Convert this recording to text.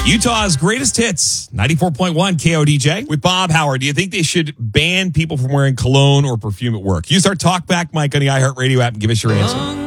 Utah's greatest hits, 94.1 KODJ. With Bob Howard, do you think they should ban people from wearing cologne or perfume at work? Use our talkback mic on the iHeartRadio app and give us your answer.